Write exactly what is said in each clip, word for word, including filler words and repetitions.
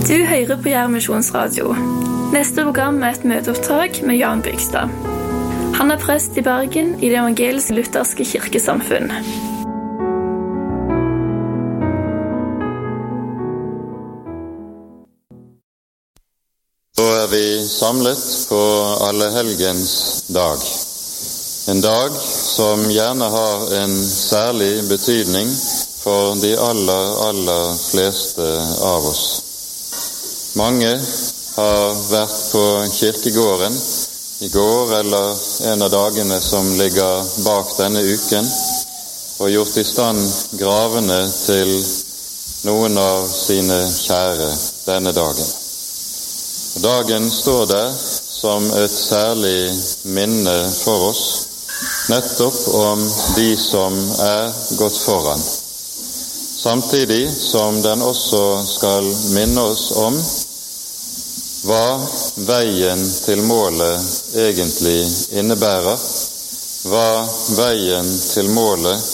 Du hører på Jærv Misjonsradio. Neste program er et møteopptak med Jan Bygstad. Han er prest i Bergen i det evangelisk-lutherske kirkesamfunn. Så er vi samlet på Allehelgens dag. En dag som gjerne har en særlig betydning for de aller, aller fleste av oss. Mange har vært på kirkegården i går eller en av dagene som ligger bak denne uken, og gjort i stand gravene til noen av sine kjære denne dagen. Og dagen står der som et særlig minne for oss, nettopp om de som er gått foran. Samtidig som den også skal minne oss om hva veien til målet egentlig innebærer, hva veien til målet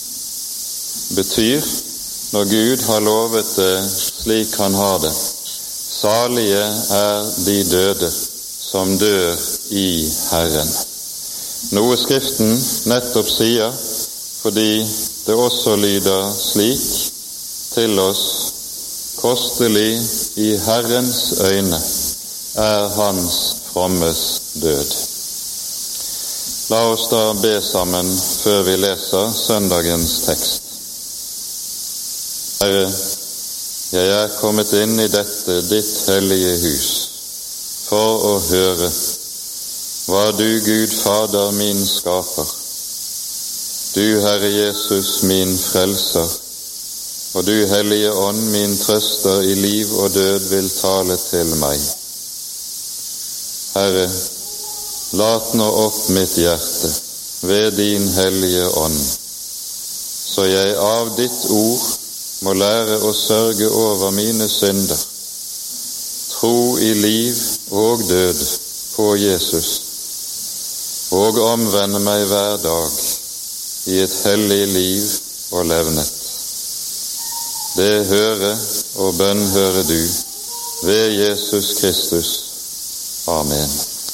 betyr når Gud har lovet det slik han har det. Salige er de døde som dør i Herren. Noe Skriften nettopp sier, fordi det også lyder slik til oss: kostelig i Herrens øyne er hans frommes død. La oss da be sammen før vi leser søndagens tekst. Herre, jeg er kommet inn i dette ditt hellige hus for å høre hva du, Gud Fader, min skaper, du, Herre Jesus, min frelser, og du, Hellige Ånd, min trøster i liv og død, vil tale til meg. Herre, lat nå opp mitt hjerte ved din Hellige Ånd, så jeg av ditt ord må lære å sørge over mine synder, tro i liv og død på Jesus, og omvende meg hver dag i et hellig liv og levnet. Det høre og bønn høre du ved Jesus Kristus. Amen.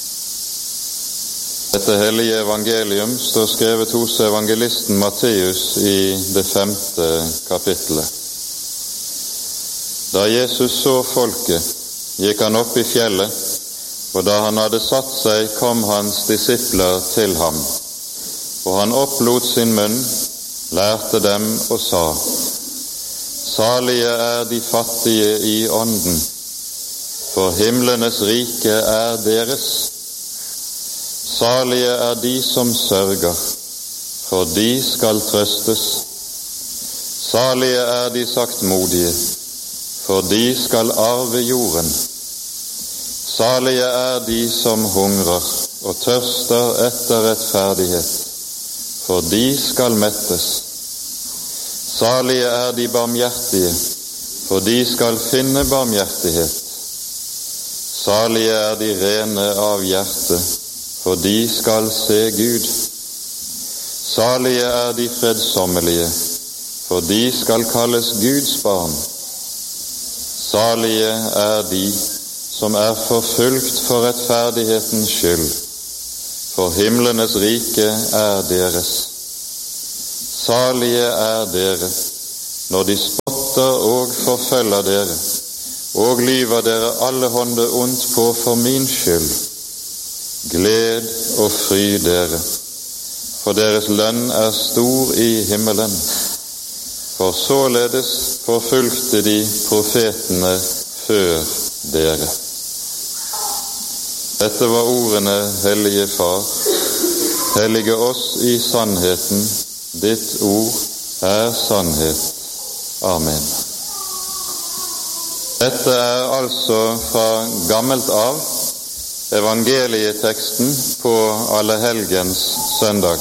Dette hellige evangelium står skrevet hos evangelisten Matteus i det femte kapittelet. Da Jesus så folket, gikk han opp i fjellet, og da han hadde satt seg, kom hans disipler til ham. Og han opplot sin munn, lærte dem og sa: Salige er de fattige i ånden, for himlenes rike er deres. Salige er de som sørger, for de skal trøstes. Salige er de saktmodige, for de skal arve jorden. Salige er de som hungrer og tørster etter rettferdighet, for de skal mettes. Salige er de barmhjertige, for de skal finne barmhjertighet. Salige er de rene av hjerte, for de skal se Gud. Salige er de fredsommelige, for de skal kalles Guds barn. Salige er de som er forfulgt for rettferdighetens skyld, for himlenes rike er deres. Salige er dere når de spotter og forfølger dere, og lyver dere allehånde ondt på for min skyld. Gled og fry dere, for deres lønn er stor i himmelen. For således forfulgte de profetene før dere. Dette var ordene, Hellige Far. Hellige oss i sannheten. Ditt ord er sannhet. Amen. Dette er altså fra gammelt av evangelieteksten på Allehelgens søndag.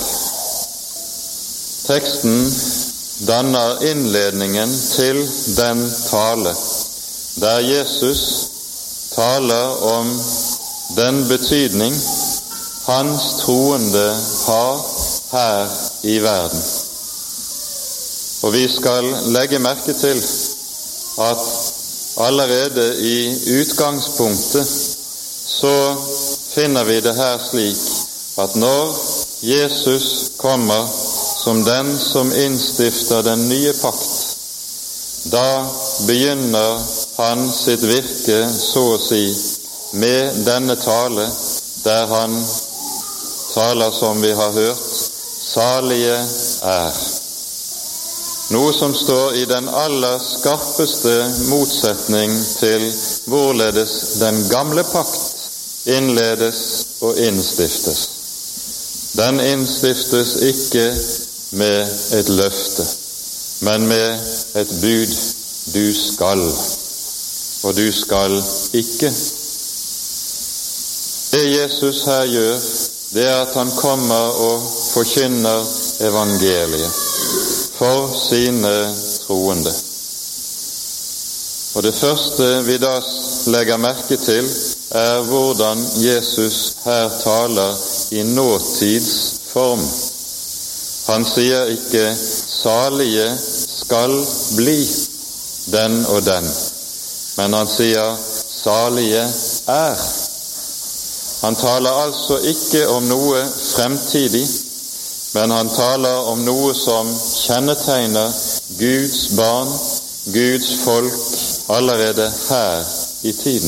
Teksten danner innledningen til den tale der Jesus taler om den betydning hans troende har her i verden. Og vi skal legge merke til at allerede i utgangspunktet så finner vi det her slik at når Jesus kommer som den som innstifter den nye pakt, da begynner han sitt virke, så å si, med denne tale, der han taler som vi har hørt, salige er. Noe som står i den aller skarpeste motsetning til hvorledes den gamle pakt innledes og innstiftes. Den innstiftes ikke med et løfte, men med et bud: du skal, og du skal ikke. Det Jesus her gjør, det er at han kommer og forkynner evangeliet for sine troende. Og det første vi da legger merke til, er hvordan Jesus her taler i nåtidsform. Han sier ikke salige skal bli den og den, men han sier salige er. Han taler altså ikke om noe fremtidig, men han taler om noe som kjennetegner Guds barn, Guds folk, allerede her i tiden.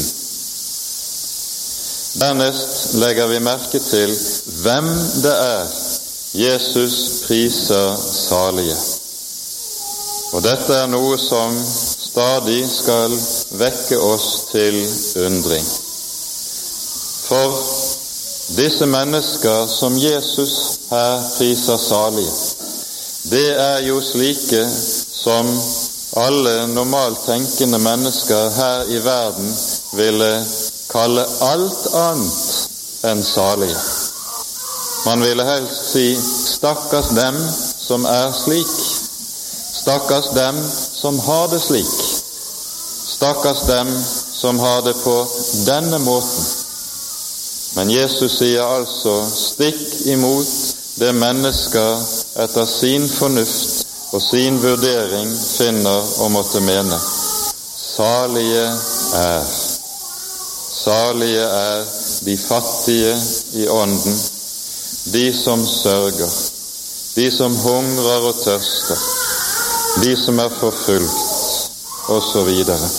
Dernest legger vi merke til hvem det er Jesus priser salige. Og dette er noe som stadig skal vekke oss til undring. For disse mennesker som Jesus her priser salige, det er jo slike som alle normalt tenkende mennesker her i verden ville kalle alt annet enn salige. Man ville helst si stakkars dem som er slik, stakkars dem som har det slik, stakkars dem som har det på denne måten. Men Jesus sier altså stikk imot det mennesker etter sin fornuft og sin vurdering finner å måtte mene. Salige er. Salige er de fattige i ånden, de som sørger, de som hungrer og tørster, de som er forfulgt, og så videre.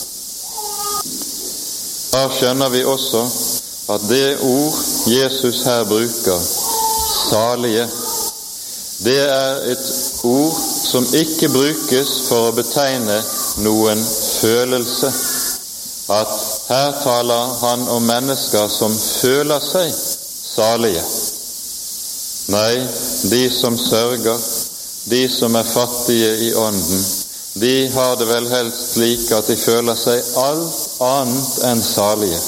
Da skjønner vi også at det ord Jesus her bruker, salige, det er et ord som ikke brukes for å betegne noen følelse. At her taler han om mennesker som føler seg salige. Nei, de som sørger, de som er fattige i ånden, de har det vel helst slik at de føler seg alt annet enn salige.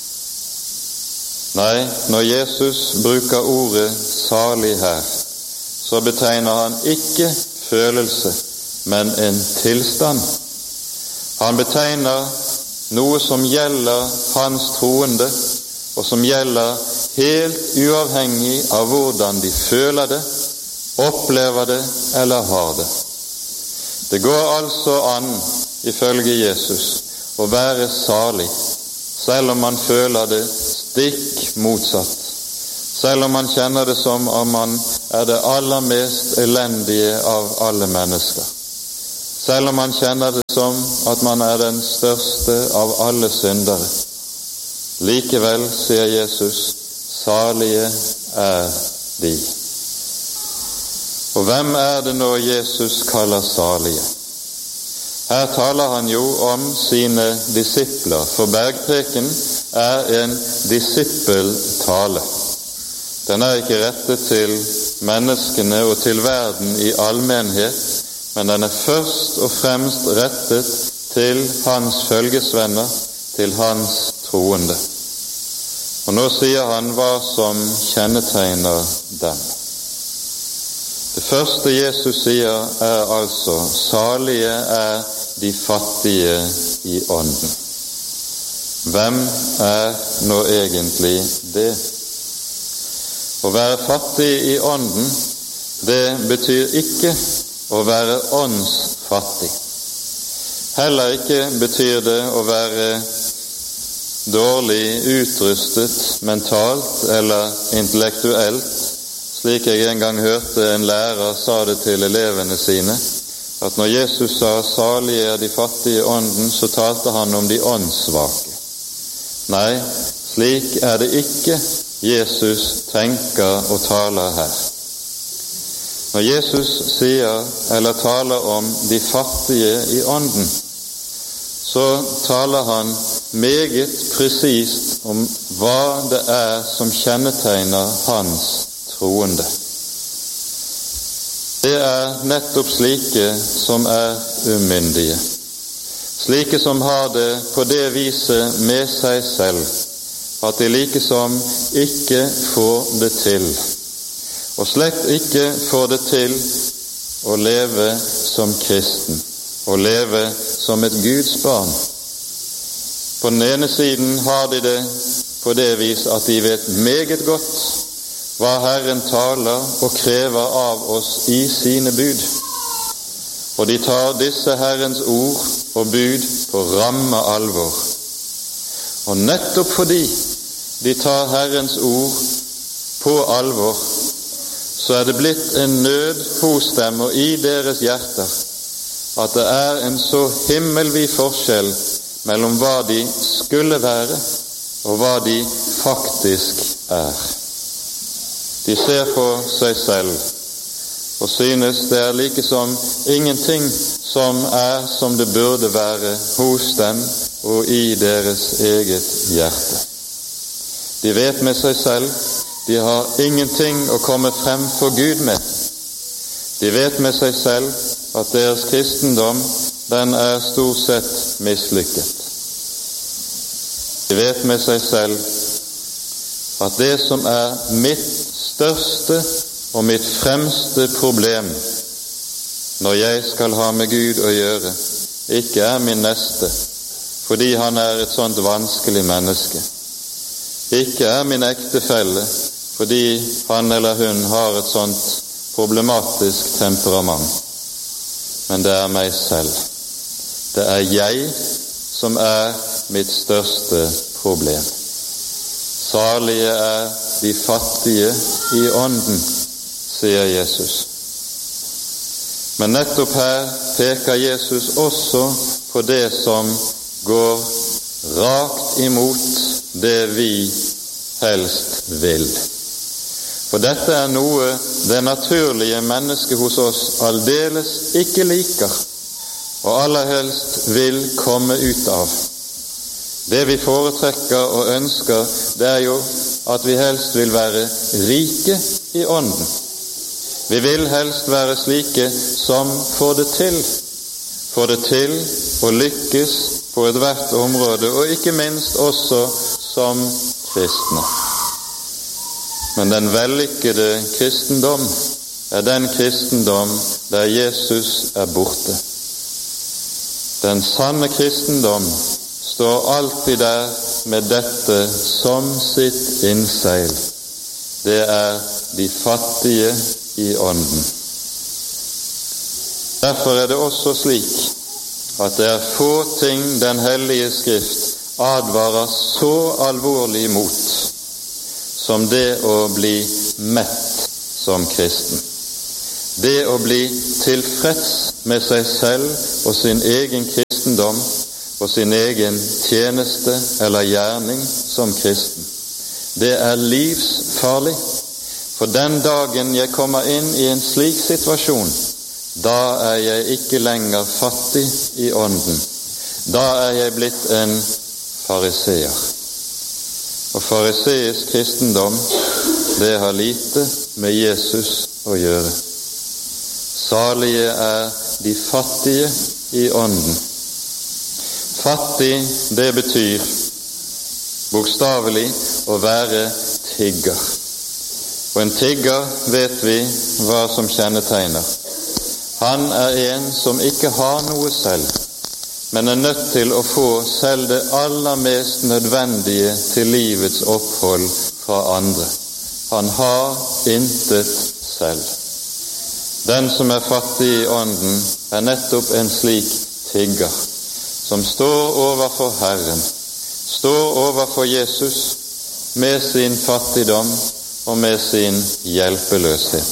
Nei, når Jesus bruker ordet salig her, så betegner han ikke følelse, men en tilstand. Han betegner noe som gjelder hans troende, og som gjelder helt uavhengig av hvordan de føler det, opplever det eller har det. Det går altså an, ifølge Jesus, å være salig, selv om man føler det stikk motsatt, selv om man kjenner det som om man er det aller mest elendige av alle mennesker, selv om man kjenner det som at man er den største av alle syndere. Likevel, sier Jesus, salige er de. Og hvem er det nå Jesus kaller salige? Her taler han jo om sine disipler, for bergpreken er en disippeltale. Den er ikke rettet til menneskene og til verden i allmennhet, men den er først og fremst rettet til hans følgesvenner, til hans troende. Og nå sier han hva som kjennetegner dem. Det første Jesus sier er altså, salige er de fattige i ånden. Hvem er nå egentlig det? Å være fattig i ånden, det betyr ikke å være åndsfattig. Heller ikke betyr det å være dårlig utrustet mentalt eller intellektuelt, slik jeg en gang hørte en lærer sa det til elevene sine, at når Jesus sa «salige er de fattige i ånden», så talte han om de åndssvake. Nei, slik er det ikke Jesus tenker og taler her. Når Jesus sier eller taler om de fattige i ånden, så taler han meget presist om hva det er som kjennetegner hans troende. Det er nettopp slike som er umyndige, slike som har det på det viset med seg selv, at de likesom ikke får det til, og slett ikke får det til å leve som kristen, å leve som et Guds barn. På den ene siden har de det på det vis at de vet meget godt hva Herren taler og krever av oss i sine bud, og de tar disse Herrens ord og bud på ramme alvor. Og nettopp fordi de tar Herrens ord på alvor, så er det blitt en nød hos dem og i deres hjerter at det er en så himmelvid forskjell mellom hva de skulle være og hva de faktisk er. De ser på seg selv og synes det er likesom ingenting som er som det burde være hos dem og i deres eget hjerte. De vet med seg selv, de har ingenting å komme frem for Gud med. De vet med seg selv at deres kristendom, den er stort sett mislykket. De vet med seg selv at det som er mitt største og mitt fremste problem når jeg skal ha med Gud å gjøre, ikke er min neste, fordi han er et sånt vanskelig menneske. Ikke er min ektefelle, fordi han eller hun har et sånt problematisk temperament. Men det er meg selv. Det er jeg som er mitt største problem. Salige er de fattige i ånden, sier Jesus. Men nettopp her peker Jesus også på det som går rakt imot det vi helst vil. For dette er noe det naturlige mennesket hos oss aldeles ikke liker, og aller helst vil komme ut av. Det vi foretrekker og ønsker, det er jo at vi helst vil være rike i ånden. Vi vil helst være slike som får det til, får det til å lykkes på et hvert område, og ikke minst også som kristne. Men den vellykkede kristendom er den kristendom der Jesus er borte. Den sanne kristendom står alltid der med dette som sitt innseil. Det er de fattige i ånden. Derfor er det også slik at det er få ting Den hellige Skrift advarer så alvorlig imot som det å bli mett som kristen. Det å bli tilfreds med seg selv og sin egen kristendom og sin egen tjeneste eller gjerning som kristen. Det er livsfarlig, for den dagen jeg kommer inn i en slik situasjon, da er jeg ikke lenger fattig i ånden. Da er jeg blitt en fariseer. Og fariseisk kristendom, det har lite med Jesus å gjøre. Salige er de fattige i ånden. Fattig, det betyr bokstavelig å være tigger. Og en tigger vet vi hva som kjennetegner. Han er en som ikke har noe selv, men er nødt til å få selv det aller mest nødvendige til livets opphold fra andre. Han har intet selv. Den som er fattig i ånden, er nettopp en slik tigger. som står overfor Herren, står overfor Jesus med sin fattigdom og med sin hjelpeløshet.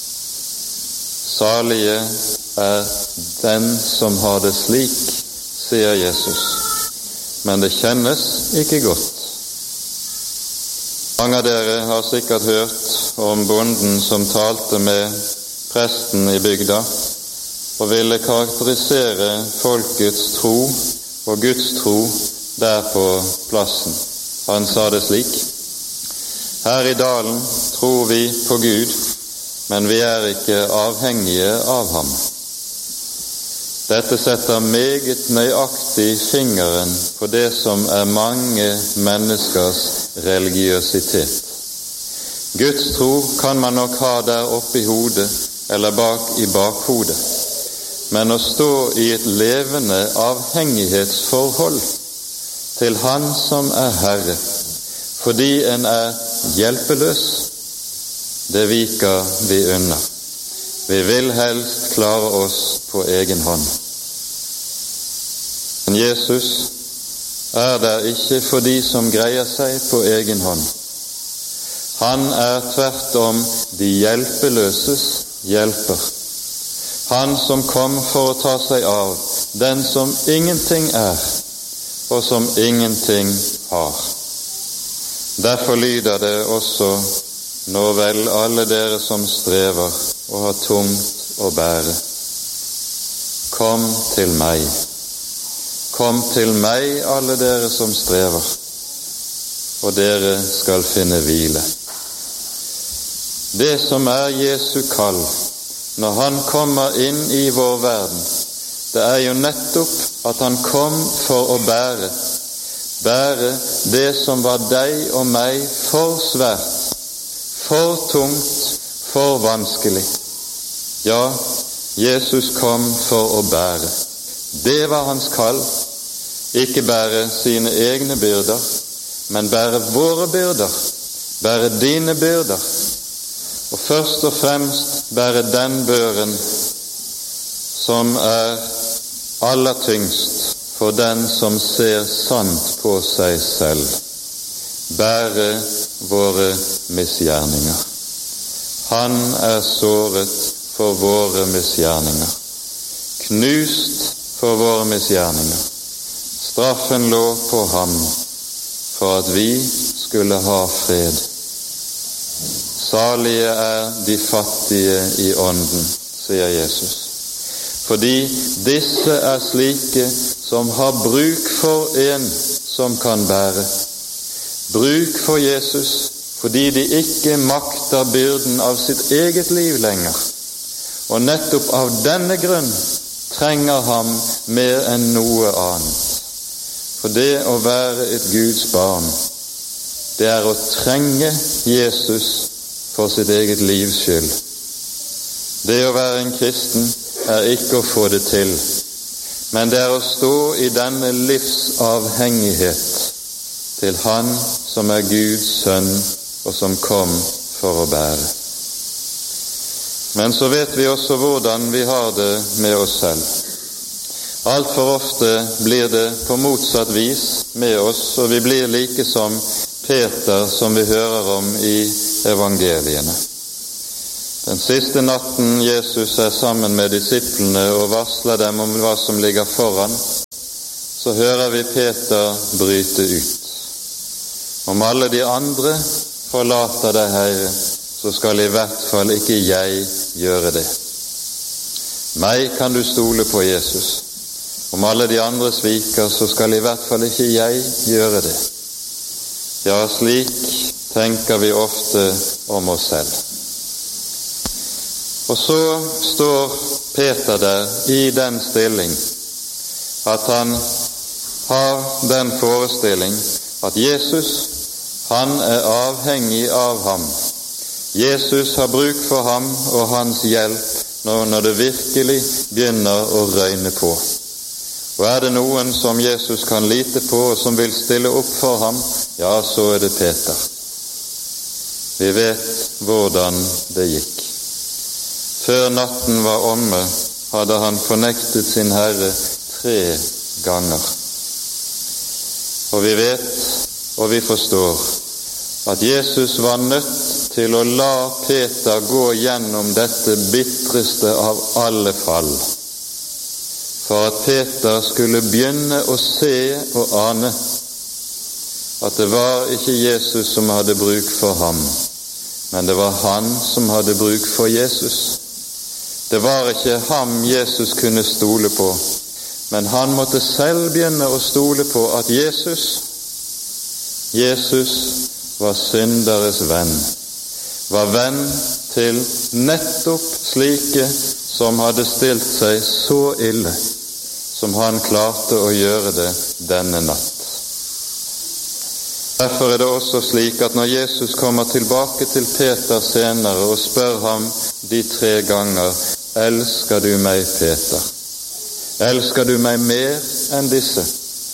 Salige er den som har det slik, sier Jesus, men det kjennes ikke godt. Mange av dere har sikkert hørt om bonden som talte med presten i bygda og ville karakterisere folkets tro og Guds tro der på plassen. Han sa det slik: her i dalen tror vi på Gud, men vi er ikke avhengige av ham. Dette setter meget nøyaktig fingeren på det som er mange menneskers religiøsitet. Guds tro kan man nok ha der oppe i hodet eller bak i bakhodet, men å stå i et levende avhengighetsforhold til Han som er Herre, fordi en er hjelpeløs, det viker vi unna. Vi vil helst klare oss på egen hånd. Men Jesus er der ikke for de som greier seg på egen hånd. Han er tvert om de hjelpeløses hjelper. Han som kom for å ta seg av den som ingenting er, og som ingenting har. Derfor lyder det også: nå vel alle dere som strever og har tungt å bære, kom til meg. Kom til meg, alle dere som strever, og dere skal finne hvile. Det som er Jesu kall når han kommer inn i vår verden, det er jo nettopp at han kom for å bære, bære det som var deg og meg for svært, for tungt, for vanskelig. Ja, Jesus kom for å bære. Det var hans kall. Ikke bære sine egne byrder, men bære våre byrder, bære dine byrder, og først og fremst bære den børen som er aller tyngst for den som ser sant på seg selv. Bære våre misgjerninger. Han er såret for våre misgjerninger, knust for våre misgjerninger. Straffen lå på ham for at vi skulle ha fred. Salige er de fattige i ånden, sier Jesus, fordi disse er slike som har bruk for en som kan bære. Bruk for Jesus fordi de ikke makter byrden av sitt eget liv lenger, og nettopp av denne grunn trenger ham mer enn noe annet. For det å være et Guds barn, det er å trenge Jesus for sitt eget livs skyld. Det å være en kristen er ikke å få det til, men det er å stå i denne livsavhengighet til Han som er Guds sønn, og som kom for å bære. Men så vet vi også hvordan vi har det med oss selv. Alt for ofte blir det på motsatt vis med oss, og vi blir like som Peter, som vi hører om i evangeliene. Den siste natten Jesus er sammen med disiplene og varsler dem om hva som ligger foran, så hører vi Peter bryte ut. Om alle de andre forlater deg, Herre, så skal i hvert fall ikke jeg gjøre det. Meg kan du stole på, Jesus. Om alle de andre sviker, så skal i hvert fall ikke jeg gjøre det. Ja, slik tenker vi ofte om oss selv. Og så står Peter der i den stilling at han har den forestilling at Jesus, han er avhengig av ham. Jesus har bruk for ham og hans hjelp når det virkelig begynner å røyne på. Og er det noen som Jesus kan lite på og som vil stille opp for ham, ja, så er det Peter. Vi vet hvordan det gikk. Før natten var omme, hadde han fornektet sin Herre tre ganger. Og vi vet, og vi forstår, at Jesus var nødt til å la Peter gå gjennom dette bitreste av alle fall, for at Peter skulle begynne å se og ane at det var ikke Jesus som hadde bruk for ham, men det var han som hadde bruk for Jesus. Det var ikke ham Jesus kunne stole på, men han måtte selv begynne å stole på at Jesus, Jesus var synderes venn, var venn til nettopp slike som hadde stilt seg så ille som han klarte å gjøre det denne natt. Derfor er det også slik at når Jesus kommer tilbake til Peter senere og spør ham de tre ganger, elsker du meg, Peter? Elsker du meg mer enn disse?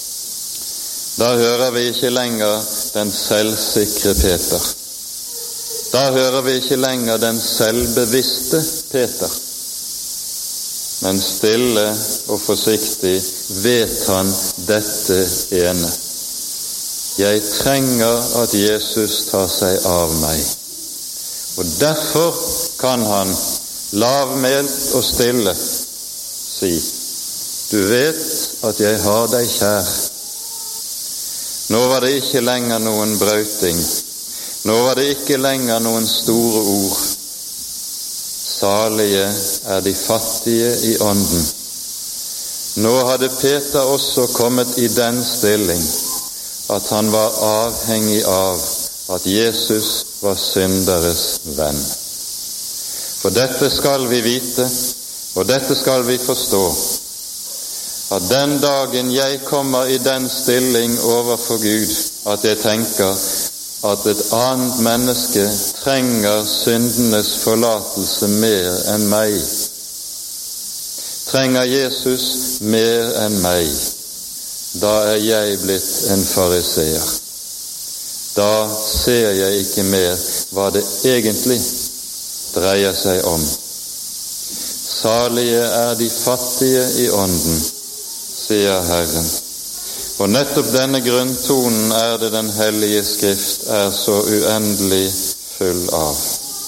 Da hører vi ikke lenger den selvsikre Peter. Da hører vi ikke lenger den selvbevisste Peter. Men stille og forsiktig vet han dette ene. Jeg trenger at Jesus tar seg av meg. Og derfor kan han lavmælt og stille si, du vet at jeg har deg kjær. Nå var det ikke lenger noen brauting. Nå var det ikke lenger noen store ord. Salige er de fattige i ånden. Nå hadde Peter også kommet i den stilling at han var avhengig av at Jesus var synderes venn. For dette skal vi vite, og dette skal vi forstå, at den dagen jeg kommer i den stilling overfor Gud, at jeg tenker at et annet menneske trenger syndenes forlatelse mer enn meg, trenger Jesus mer enn meg, da er jeg blitt en fariseer. Da ser jeg ikke mer hva det egentlig dreier seg om. Salige er de fattige i ånden, sier Herren. Og nettopp denne grunntonen er det Den hellige Skrift er så uendelig full av.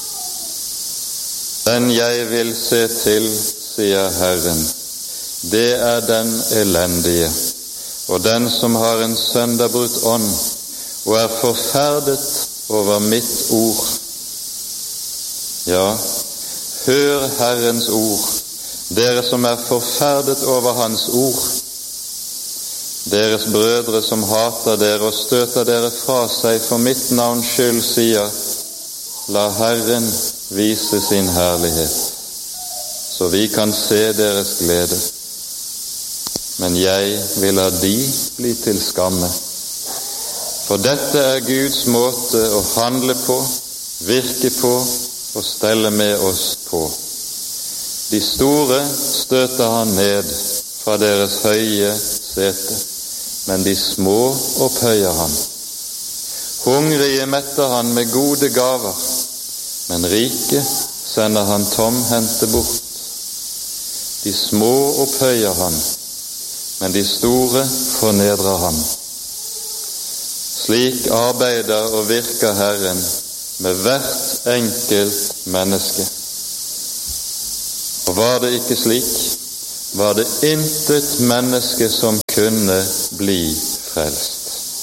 Den jeg vil se til, sier Herren, det er den elendige, og den som har en sønderbrutt ånd, og er forferdet over mitt ord. Ja, hør Herrens ord, dere som er forferdet over hans ord, deres brødre som hater dere og støter dere fra seg for mitt navns skyld, sier, la Herren vise sin herlighet, så vi kan se deres glede. Men jeg vil la de bli til skamme. For dette er Guds måte å handle på, virke på og stelle med oss på. De store støter han ned fra deres høye sete, men de små opphøyer han. Hungrige metter han med gode gaver, men rike sender han tomhendte bort. De små opphøyer han, men de store fornedrer ham. Slik arbeider og virker Herren med hvert enkelt menneske. Og var det ikke slik, var det intet menneske som kunne bli frelst.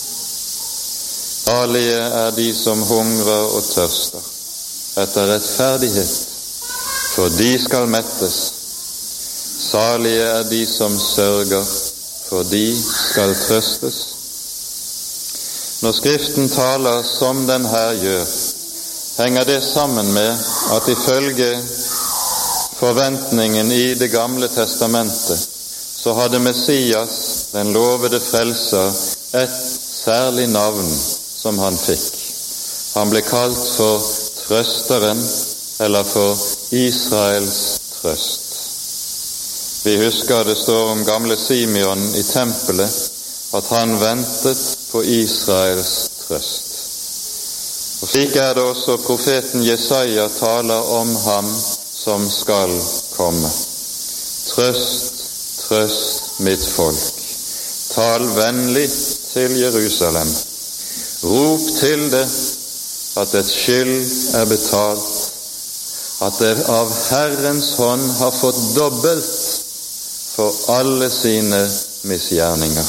Salige er de som hungrer og tørster etter rettferdighet, for de skal mettes. Salige er de som sørger, for de skal trøstes. Når Skriften taler som den her gjør, henger det sammen med at ifølge forventningen i Det gamle testamentet, så hadde Messias, den lovede frelser, et særlig navn som han fikk. Han ble kalt for Trøsteren, eller for Israels trøst. Vi husker det står om gamle Simeon i tempelet, at han ventet på Israels trøst. Og slik er det også profeten Jesaja taler om ham som skal komme. Trøst, trøst mitt folk, tal vennlig til Jerusalem. Rop til det at dets skyld er betalt, at det av Herrens hånd har fått dobbelt for alle sine misgjerninger.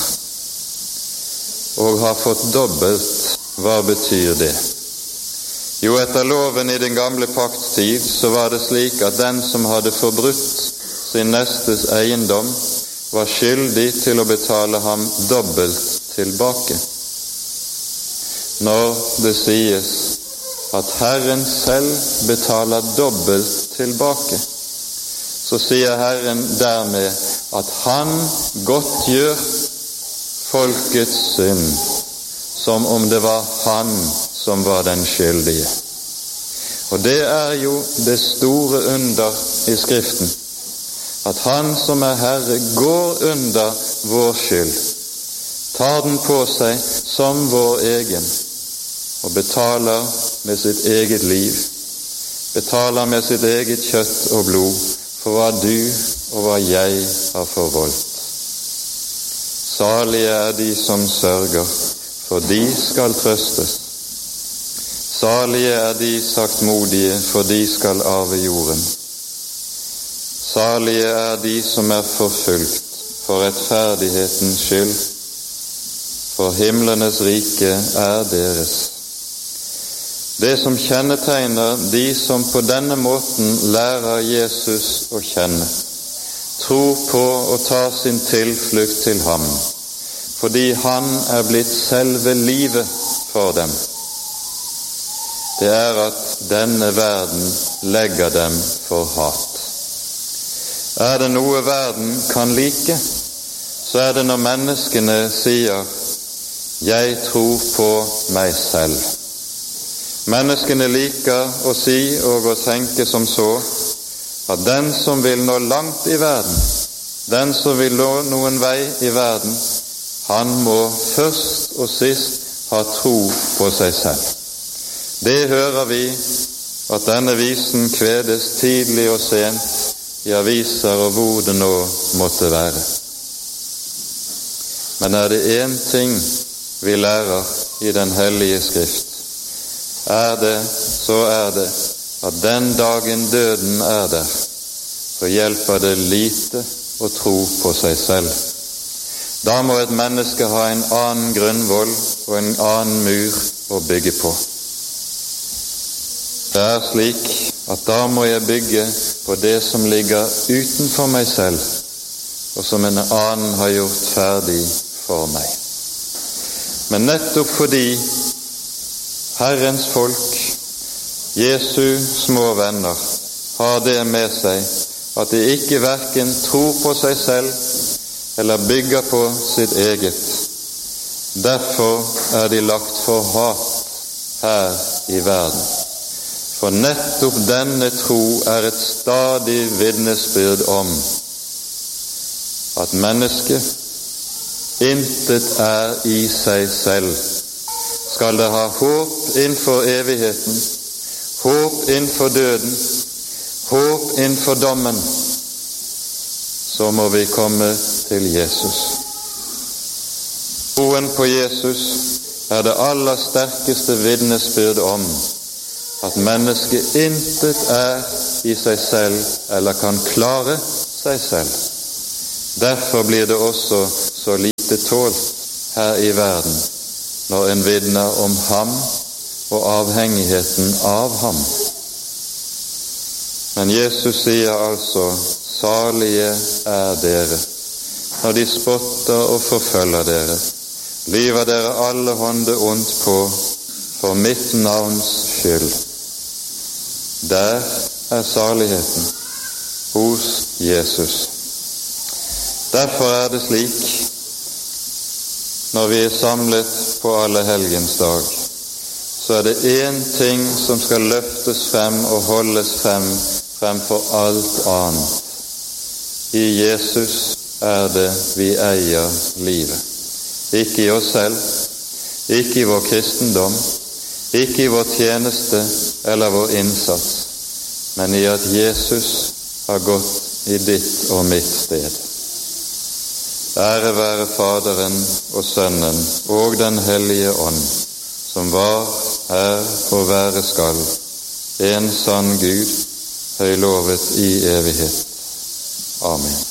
Og har fått dobbelt, hva betyr det? Jo, etter loven i den gamle pakttid så var det slik at den som hadde forbrutt sin nestes eiendom, var skyldig til å betale ham dobbelt tilbake. Når det sies at Herren selv betaler dobbelt tilbake, så sier Herren dermed at han godtgjør folkets synd, som om det var han som var den skyldige. Og det er jo det store under i Skriften, at han som er Herre går under vår skyld, tar den på seg som vår egen, og betaler med sitt eget liv, betaler med sitt eget kjøtt og blod for hva du og hva jeg har forvoldt. Salige er de som sørger, for de skal trøstes. Salige er de saktmodige, for de skal arve jorden. Salige er de som er forfulgt for rettferdighetens skyld, for himlenes rike er deres. Det som kjennetegner de som på denne måten lærer Jesus å kjenne, tror på og tar sin tilflukt til ham, fordi han er blitt selve livet for dem, det er at denne verden legger dem for hat. Er det noe verden kan like, så er det når menneskene sier, jeg tror på meg selv. Menneskene liker å si og å tenke som så, at den som vil nå langt i verden, den som vil nå noen vei i verden, han må først og sist ha tro på seg selv. Det hører vi, at denne visen kvedes tidlig og sent, i aviser og hvor det nå måtte være. Men er det en ting vi lærer i den hellige Skrift, er det, så er det at den dagen døden er der, så hjelper det lite å tro på seg selv. Da må et menneske ha en annen grunnvoll og en annen mur å bygge på. Det er slik at da må jeg bygge på det som ligger utenfor meg selv, og som en annen har gjort ferdig for meg. Men nettopp fordi Herrens folk, Jesu små venner, har det med seg at de ikke hverken tror på seg selv eller bygger på sitt eget, derfor er de lagt for hat her i verden. For nettopp denne tro er et stadig vitnesbyrd om at mennesket intet er i seg selv. Skal det ha håp innenfor evigheten, håp innenfor døden, håp innenfor dommen, så må vi komme til Jesus. Troen på Jesus er det aller sterkeste vitnesbyrd om at mennesket intet er i seg selv eller kan klare seg selv. Derfor blir det også så lite tålt her i verden når en vitner om ham og avhengigheten av ham. Men Jesus sier altså, salige er dere når de spotter og forfølger dere, lyver dere alle hånde ondt på for mitt navns skyld. Der er saligheten hos Jesus. Derfor er det slik, når vi er samlet på Allehelgens dag, så er det én ting som skal løftes frem og holdes frem fremfor alt annet. I Jesus er det vi eier livet. Ikke i oss selv, ikke i vår kristendom, ikke i vår tjeneste eller vår innsats, men i at Jesus har gått i ditt og mitt sted. Ære være Faderen og Sønnen og den hellige ånd, som var, er og være skal, en sann Gud, høylovet i evighet. Amen.